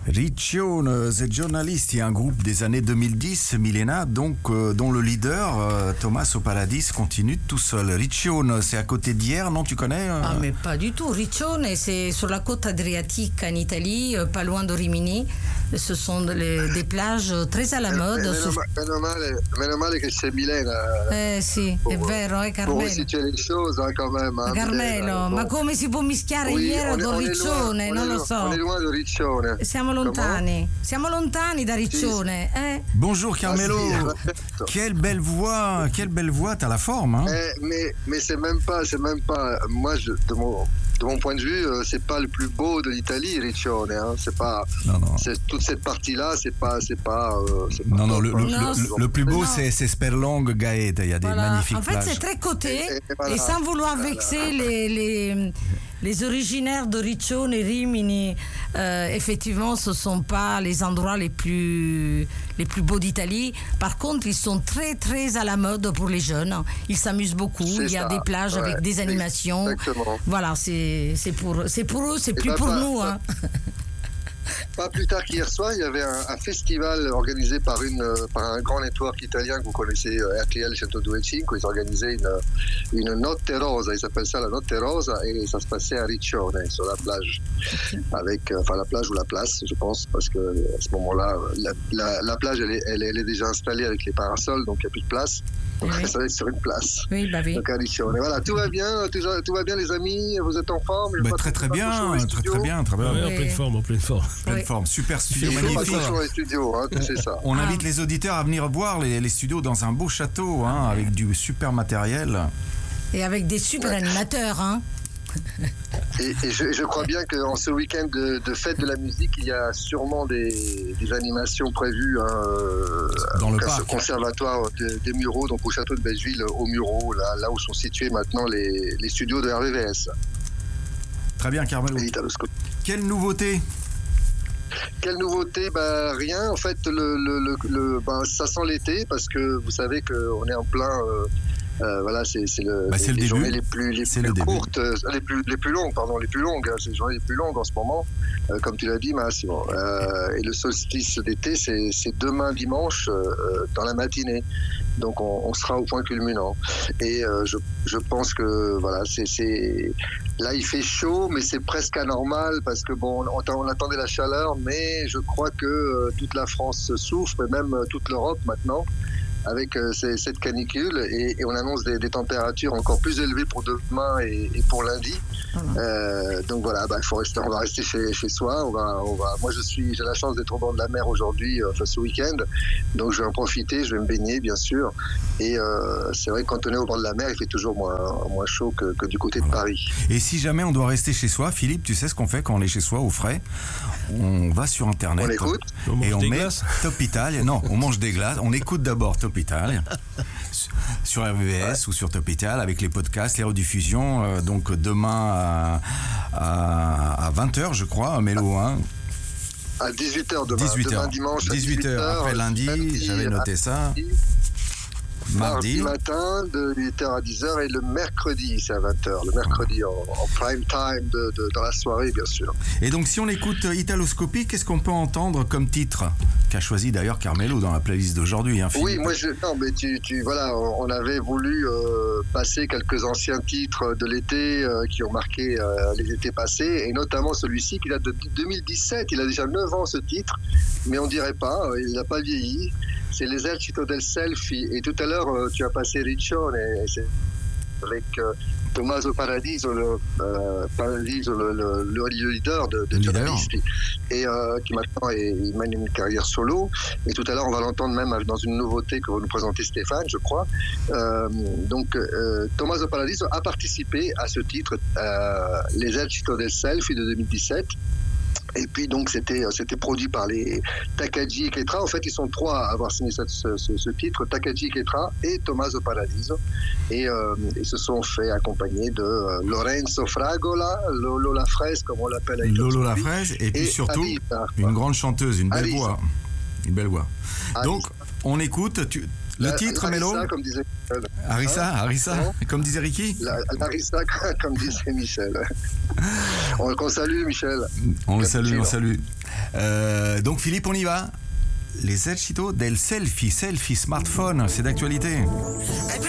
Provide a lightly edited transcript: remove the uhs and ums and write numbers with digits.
Riccione, The Giornalisti, un groupe des années 2010, Milena, donc dont le leader, Tommaso Paradis, continue tout seul. Riccione, c'est à côté d'Hyères, non, tu connais Ah, mais pas du tout. Riccione, c'est sur la côte adriatique en Italie, pas loin de Rimini. Ce sont des plages très à la mode. Meno male che c'è Milena. Sì, è vero, Carmelo. Pour situer les choses, quand même. Carmelo, ma come si può mischiare Hyères con Riccione? Non lo so. On est loin de Riccione. Siamo lontani da Riccione. Sì. Bonjour Carmelo. Quelle belle voix, t'as la forme. Hein. Mais c'est même pas. Moi, de mon point de vue, c'est pas le plus beau de l'Italie, Riccione. Hein. C'est pas. Non. C'est toute cette partie-là, c'est pas. Non, le plus beau, c'est Sperlongue, Gaeta. Il y a des magnifiques plages. En fait, c'est très coté. Et sans vouloir vexer les originaires de Riccione et Rimini, effectivement, ce ne sont pas les endroits les plus beaux d'Italie. Par contre, ils sont très, très à la mode pour les jeunes. Ils s'amusent beaucoup. Il y a des plages avec des animations. Exactement. Voilà, c'est pour eux, c'est plus pour nous. Hein. Pas plus tard qu'hier soir, il y avait un festival organisé par un grand network italien que vous connaissez, RTL 102.5. Ils organisaient une Notte Rosa, ils s'appellent ça la Notte Rosa, et ça se passait à Riccione, sur la plage. Avec, la plage ou la place, je pense, parce que à ce moment-là, la plage, elle est déjà installée avec les parasols, donc il n'y a plus de place. Donc ça va être sur une place. Oui, bah oui. Donc à Riccione. Voilà, tout va bien les amis, vous êtes en forme? Très bien. Oui, en pleine forme. Super studio magnifique. C'est ça. On invite les auditeurs à venir voir les studios dans un beau château, hein, avec du super matériel. Et avec des super animateurs, hein. Et je crois bien qu'en ce week-end de fête de la musique, il y a sûrement des animations prévues dans le parc. Conservatoire des Mureaux, donc au château de Belleville, aux Mureaux, là où sont situés maintenant les studios de RVVS. Très bien, Carmelo. Quelle nouveauté? Rien. En fait, ça sent l'été parce que vous savez qu'on est en plein. C'est les journées les plus courtes, les plus longues. Hein, c'est les journées les plus longues en ce moment, comme tu l'as dit, Massimo. Et le solstice d'été, c'est demain dimanche dans la matinée. Donc on sera au point culminant. Et je pense que là il fait chaud, mais c'est presque anormal parce que on attendait la chaleur, mais je crois que toute la France souffre, et même toute l'Europe maintenant, avec cette canicule, et on annonce des températures encore plus élevées pour demain et pour lundi. Donc voilà, on va rester chez soi. Moi j'ai la chance d'être au bord de la mer aujourd'hui, ce week-end, donc je vais en profiter, je vais me baigner bien sûr. Et c'est vrai que quand on est au bord de la mer, il fait toujours moins chaud que du côté de Paris. Et si jamais on doit rester chez soi, Philippe, tu sais ce qu'on fait quand on est chez soi au frais? On va sur internet, on écoute, et on met Top Italia. Non, on mange des glaces. On écoute d'abord Top Italia sur RVVS ou sur Top Italia avec les podcasts, les rediffusions. Donc demain à 20h, je crois, Mélo. Hein. À 18h demain dimanche. 18h après lundi, j'avais noté ça. Mardi matin de 8h à 10h, et le mercredi c'est à 20h, le mercredi en prime time dans la soirée bien sûr. Et donc si on écoute Italoscopie, qu'est-ce qu'on peut entendre comme titre qu'a choisi d'ailleurs Carmelo dans la playlist d'aujourd'hui, hein, Oui, moi on avait voulu passer quelques anciens titres de l'été qui ont marqué les étés passés, et notamment celui-ci qui date de 2017. Il a déjà 9 ans ce titre, mais on dirait pas, il n'a pas vieilli. C'est l'Esercito del Selfie, et tout à l'heure tu as passé Riccione, et c'est avec Tommaso Paradiso, le leader de Giornalisti, et qui maintenant il mène une carrière solo. Et tout à l'heure on va l'entendre même dans une nouveauté que va nous présenter Stéphane, je crois. Tommaso Paradiso a participé à ce titre, l'Esercito del Selfie de 2017. Et puis donc c'était produit par les Takagi et Ketra. En fait, ils sont trois à avoir signé ce titre, Takagi, Ketra et Tommaso Paradiso, et ils se sont fait accompagner de Lorenzo Fragola, Lolo La Fraise comme on l'appelle avec Lolo La Fraise, et puis surtout Alita, une grande chanteuse, une belle voix. Donc on écoute. Le titre, Mélo? Comme disait Michel. Harissa, comme disait Ricky. Harissa, comme disait Michel. On salue, Michel. On le salue. Donc, Philippe, on y va. L'esercito del selfie smartphone, c'est d'actualité.